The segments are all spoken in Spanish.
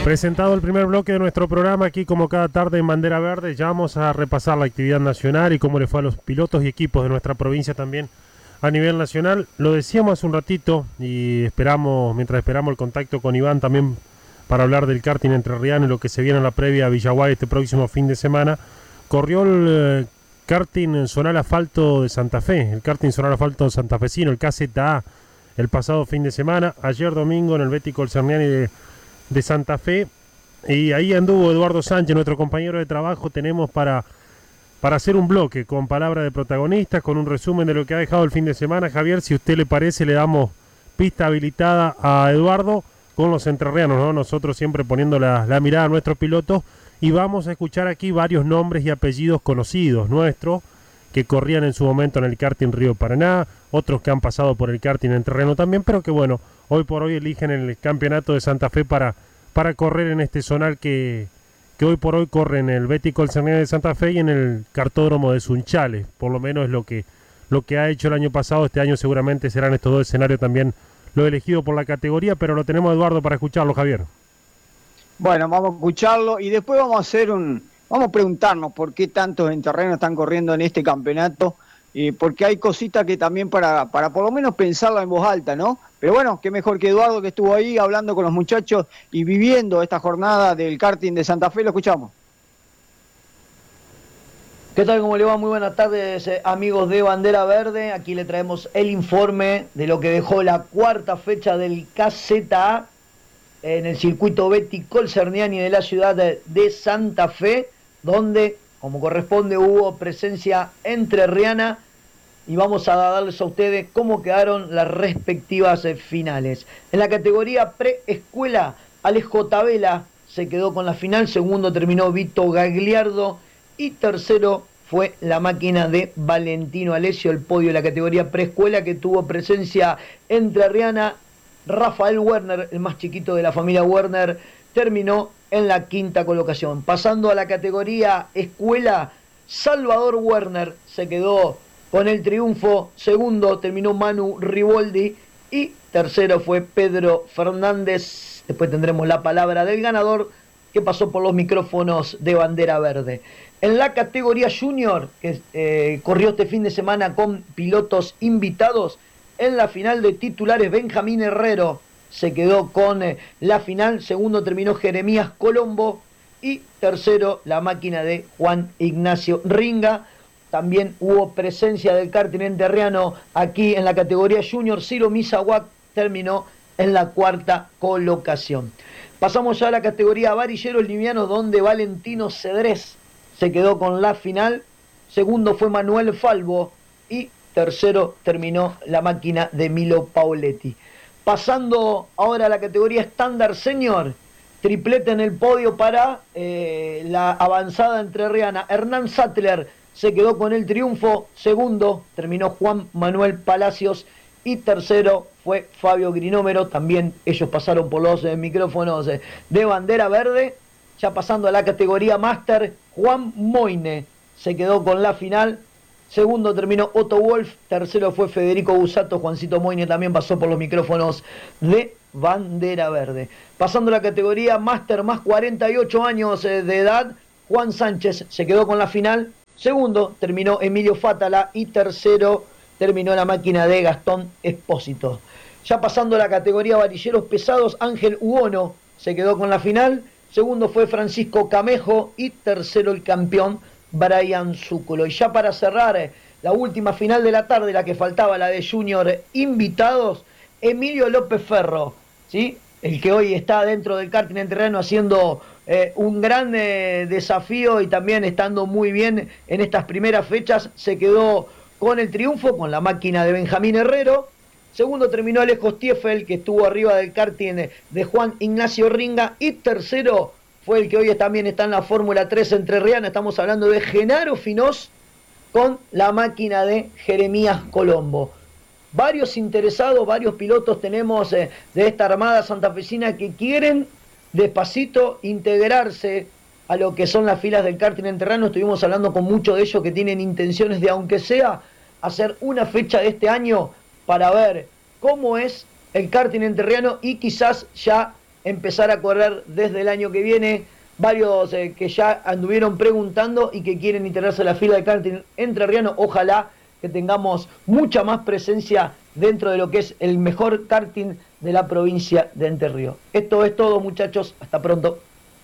Presentado el primer bloque de nuestro programa aquí como cada tarde en Bandera Verde, ya vamos a repasar la actividad nacional y cómo le fue a los pilotos y equipos de nuestra provincia también a nivel nacional. Lo decíamos hace un ratito y mientras esperamos el contacto con Iván también para hablar del karting entrerriano y lo que se viene en la previa a Villaguay este próximo fin de semana. Corrió el karting zonal asfalto de Santa Fe, el karting zonal asfalto santafesino, el KZA, el pasado fin de semana. Ayer domingo en el Betty Colcerniani de Santa Fe, y ahí anduvo Eduardo Sánchez, nuestro compañero de trabajo. Tenemos para hacer un bloque con palabras de protagonistas, con un resumen de lo que ha dejado el fin de semana. Javier, si a usted le parece, le damos pista habilitada a Eduardo con los entrerrianos, ¿no? Nosotros siempre poniendo la mirada a nuestros pilotos, y vamos a escuchar aquí varios nombres y apellidos conocidos nuestros que corrían en su momento en el karting Río Paraná, otros que han pasado por el karting entrerriano también, pero que bueno, hoy por hoy eligen el campeonato de Santa Fe para correr en este zonal que hoy por hoy corre en el Betty Colcerniani de Santa Fe y en el cartódromo de Sunchales. Por lo menos es lo que ha hecho el año pasado. Este año seguramente serán estos dos escenarios también lo elegido por la categoría, pero lo tenemos a Eduardo para escucharlo, Javier. Bueno, vamos a escucharlo y después vamos a preguntarnos por qué tantos entrerrianos están corriendo en este campeonato, porque hay cositas que también para por lo menos pensarla en voz alta, ¿no? Pero bueno, qué mejor que Eduardo, que estuvo ahí hablando con los muchachos y viviendo esta jornada del karting de Santa Fe. Lo escuchamos. ¿Qué tal? ¿Cómo le va? Muy buenas tardes, amigos de Bandera Verde. Aquí le traemos el informe de lo que dejó la cuarta fecha del KZA en el circuito Betty Colcerniani de la ciudad de Santa Fe, donde, como corresponde, hubo presencia entrerriana, y vamos a darles a ustedes cómo quedaron las respectivas finales. En la categoría preescuela, Alejo Tabela se quedó con la final, segundo terminó Vito Gagliardo y tercero fue la máquina de Valentino Alessio. El podio de la categoría preescuela, que tuvo presencia entrerriana, Rafael Werner, el más chiquito de la familia Werner, terminó en la quinta colocación. Pasando a la categoría escuela, Salvador Werner se quedó con el triunfo, segundo terminó Manu Riboldi y tercero fue Pedro Fernández. Después tendremos la palabra del ganador, que pasó por los micrófonos de Bandera Verde. En la categoría junior, que corrió este fin de semana con pilotos invitados, en la final de titulares, Benjamín Herrero se quedó con la final, segundo terminó Jeremías Colombo y tercero la máquina de Juan Ignacio Ringa. También hubo presencia del karting entrerriano aquí en la categoría junior. Ciro Misahuac terminó en la cuarta colocación. Pasamos ya a la categoría varilleros livianos, donde Valentino Cedrés se quedó con la final, segundo fue Manuel Falvo y tercero terminó la máquina de Milo Pauletti. Pasando ahora a la categoría estándar senior, triplete en el podio para la avanzada entrerriana. Hernán Sattler se quedó con el triunfo, segundo terminó Juan Manuel Palacios y tercero fue Fabio Grinómero. También ellos pasaron por los micrófonos de Bandera Verde. Ya pasando a la categoría máster, Juan Moine se quedó con la final, segundo terminó Otto Wolf, tercero fue Federico Busato. Juancito Moine también pasó por los micrófonos de Bandera Verde. Pasando a la categoría máster más 48 años de edad, Juan Sánchez se quedó con la final, segundo terminó Emilio Fátala y tercero terminó la máquina de Gastón Espósito. Ya pasando a la categoría varilleros pesados, Ángel Uono se quedó con la final, segundo fue Francisco Camejo y tercero el campeón Brian Zúculo. Y ya para cerrar la última final de la tarde, la que faltaba, la de junior invitados, Emilio López Ferro, ¿sí? El que hoy está dentro del karting entrerriano haciendo un gran desafío y también estando muy bien en estas primeras fechas, se quedó con el triunfo, con la máquina de Benjamín Herrero. Segundo terminó Alejo Stiefel, que estuvo arriba del karting de Juan Ignacio Ringa. Y tercero fue el que hoy también está en la Fórmula 3 entrerriana. Estamos hablando de Genaro Finós con la máquina de Jeremías Colombo. Varios interesados, varios pilotos tenemos de esta armada santafesina que quieren despacito integrarse a lo que son las filas del karting entrerriano. Estuvimos hablando con muchos de ellos que tienen intenciones de, aunque sea, hacer una fecha de este año para ver cómo es el karting entrerriano y quizás ya empezar a correr desde el año que viene. Varios que ya anduvieron preguntando y que quieren integrarse a la fila de karting entrerriano. Ojalá que tengamos mucha más presencia dentro de lo que es el mejor karting de la provincia de Entre Ríos. Esto es todo, muchachos. Hasta pronto.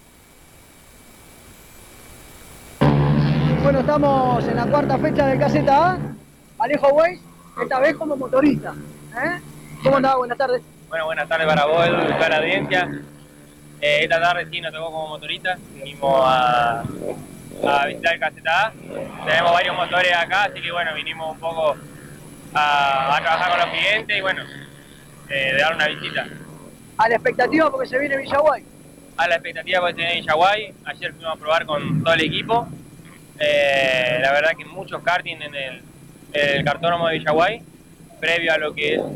Bueno, estamos en la cuarta fecha del Caseta A. Alejo Weiss, esta vez como motorista. ¿Cómo andás? Buenas tardes. Bueno, buenas tardes para vos, Edu, y toda la audiencia. Esta tarde sí nos tocó como motorista, vinimos a visitar el Caseta A. Tenemos varios motores acá, así que bueno, vinimos un poco a trabajar con los clientes y bueno, de dar una visita. ¿A la expectativa porque se viene Villaguay? A la expectativa porque se viene Villaguay. Ayer fuimos a probar con todo el equipo. La verdad que muchos karting en el cartódromo de Villaguay, previo a lo que es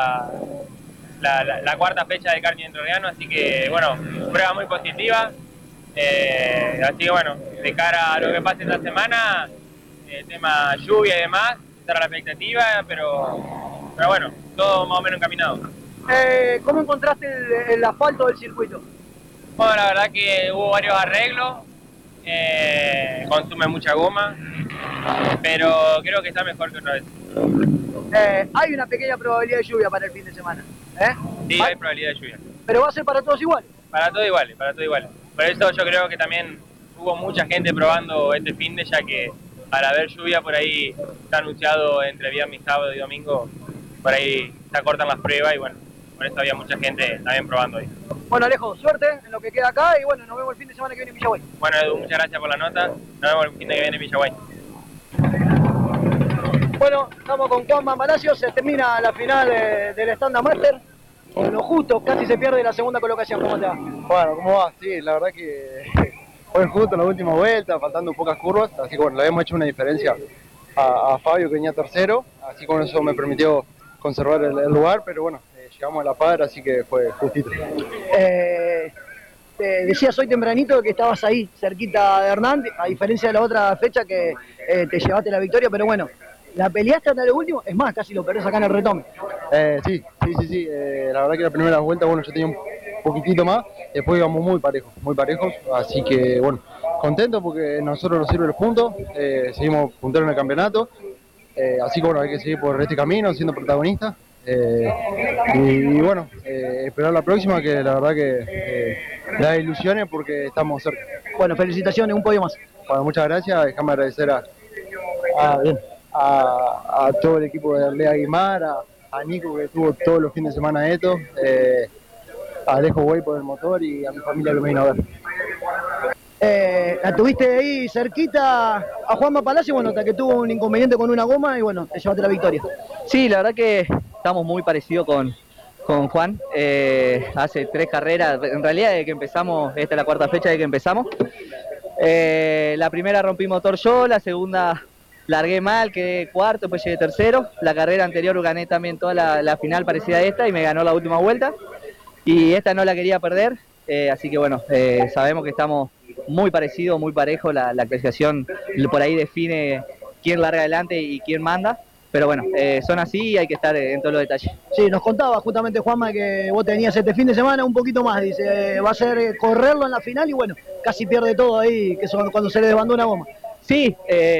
la cuarta fecha de karting entrerriano, así que bueno, prueba muy positiva. Así que bueno, de cara a lo que pase esta semana, tema lluvia y demás, estar a la expectativa, pero bueno, todo más o menos encaminado. ¿Cómo encontraste el asfalto del circuito? Bueno, la verdad que hubo varios arreglos, consume mucha goma, pero creo que está mejor que otra vez. Hay una pequeña probabilidad de lluvia para el fin de semana. Sí, hay probabilidad de lluvia. Pero va a ser para todos iguales. Para todo iguales, para todo iguales. Por eso yo creo que también hubo mucha gente probando este fin de, ya que al haber lluvia por ahí está anunciado entre viernes, sábado y domingo, por ahí se acortan las pruebas y bueno, por eso había mucha gente también probando ahí. Bueno, Alejo, suerte en lo que queda acá y bueno, nos vemos el fin de semana que viene en Villaguay. Bueno, Edu, muchas gracias por la nota, nos vemos el fin de que viene en Villaguay. Bueno, estamos con Juanma Palacio, se termina la final del Stand Master. Con lo justo, casi se pierde la segunda colocación. ¿Cómo te va? Bueno, ¿cómo va? Sí, la verdad que fue justo en la última vuelta, faltando pocas curvas, así que bueno, le hemos hecho una diferencia a Fabio, que venía tercero, así con eso me permitió conservar el lugar, pero bueno, llegamos a la par, así que fue justito. Decías hoy tempranito que estabas ahí, cerquita de Hernán, a diferencia de la otra fecha que te llevaste la victoria, pero bueno, la peleaste hasta lo último, es más, casi lo perdés acá en el retome. Sí, la verdad que la primera vuelta, bueno, yo tenía un poquitito más, después íbamos muy parejos, así que bueno, contento porque a nosotros nos sirve los puntos, seguimos punteros en el campeonato, así que bueno, hay que seguir por este camino, siendo protagonistas, y bueno, esperar la próxima, que la verdad que da ilusiones porque estamos cerca. Bueno, felicitaciones, un podio más. Bueno, muchas gracias, déjame agradecer a todo el equipo de Lea Guimar, a Nico, que estuvo todos los fines de semana de esto, a Alejo Weiss por el motor y a mi familia que me vino a ver. La tuviste ahí cerquita a Juanma Palacio, bueno, hasta que tuvo un inconveniente con una goma y bueno, te llevaste la victoria. Sí, la verdad que estamos muy parecidos con Juan. Hace 3 carreras, en realidad desde que empezamos, esta es la cuarta fecha desde que empezamos. La primera rompí motor yo, la segunda largué mal, quedé cuarto, después llegué tercero. La carrera anterior gané también toda la final parecida a esta y me ganó la última vuelta. Y esta no la quería perder, así que bueno, sabemos que estamos muy parecidos, muy parejos. La clasificación por ahí define quién larga adelante y quién manda. Pero bueno, son así y hay que estar en todos los detalles. Sí, nos contaba justamente Juanma que vos tenías este fin de semana un poquito más, dice, va a ser correrlo en la final y bueno, casi pierde todo ahí, que es cuando se le desbandó una goma. Sí,